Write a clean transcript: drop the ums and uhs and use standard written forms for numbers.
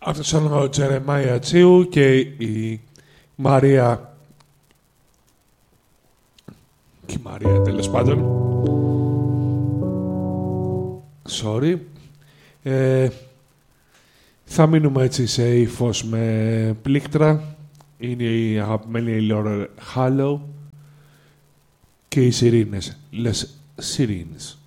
Αυτός ήταν ο Τζερεμάια Τσίου και η Μαρία. Και η Μαρία, τέλος πάντων. Sorry. Θα μείνουμε έτσι σε ύφος με πλήκτρα. Είναι η αγαπημένη η Laurel Hallow και οι Σιρήνες. Les Sirens.